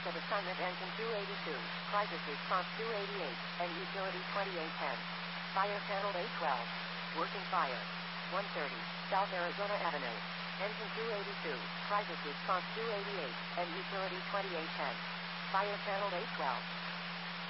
Status of assignment engine 282, crisis response 288, and utility 2810. Fire panel A12. Working fire. 130, South Arizona Avenue. Engine 282, crisis response 288, and utility 2810. Fire panel A12.